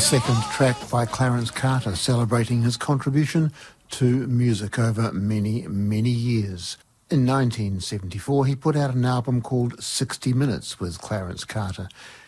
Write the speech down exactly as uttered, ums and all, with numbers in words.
second track by Clarence Carter, celebrating his contribution to music over many, many years. In nineteen seventy-four, he put out an album called sixty minutes with Clarence Carter,